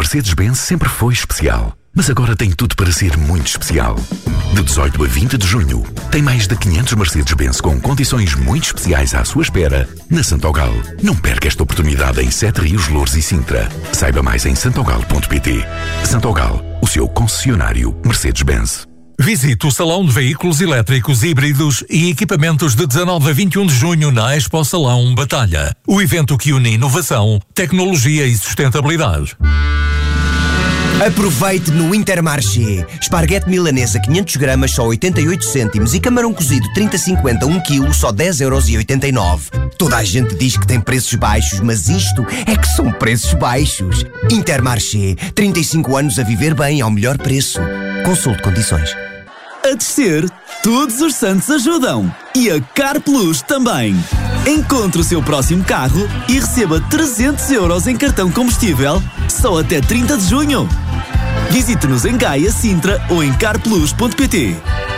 Mercedes-Benz sempre foi especial, mas agora tem tudo para ser muito especial. De 18 a 20 de junho, tem mais de 500 Mercedes-Benz com condições muito especiais à sua espera na Santogal. Não perca esta oportunidade em Sete Rios, Louros e Sintra. Saiba mais em santogal.pt. Santogal, o seu concessionário Mercedes-Benz. Visite o Salão de Veículos Elétricos Híbridos e Equipamentos de 19 a 21 de junho na Expo Salão Batalha. O evento que une inovação, tecnologia e sustentabilidade. Aproveite no Intermarché. Esparguete milanesa 500 gramas só 88 cêntimos e camarão cozido 30,50 1 kg só 10,89 €. Toda a gente diz que tem preços baixos, mas isto é que são preços baixos. Intermarché. 35 anos a viver bem ao melhor preço. Consulte condições. A descer, todos os santos ajudam. E a Car Plus também. Encontre o seu próximo carro e receba 300 € em cartão combustível só até 30 de junho. Visite-nos em Gaia, Sintra ou em carplus.pt.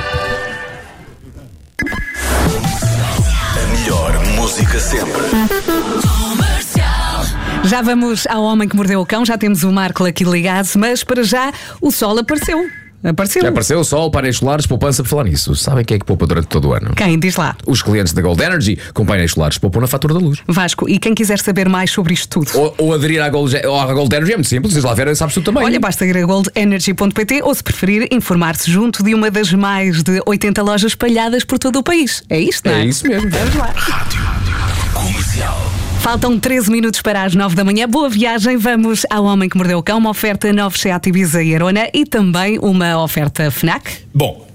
A melhor música sempre. Já vamos ao Homem que Mordeu o Cão, já temos o Marco aqui ligado, mas para já o sol apareceu. Já apareceu o sol, painéis solares, poupança. Por falar nisso, sabem quem é que poupa durante todo o ano? Quem? Diz lá. Os clientes da Gold Energy com painéis solares poupam na fatura da luz. Vasco, e quem quiser saber mais sobre isto tudo? Ou aderir à Gold Energy é muito simples, diz lá ver, sabes tu também. Olha, basta ir a goldenergy.pt ou, se preferir, informar-se junto de uma das mais de 80 lojas espalhadas por todo o país. É isto, não é? É isso mesmo. Vamos lá. Rádio Comercial. Faltam 13 minutos para as 9 da manhã. Boa viagem. Vamos ao Homem que Mordeu o Cão. Uma oferta novo Seat Ibiza e Arona e também uma oferta FNAC. Bom,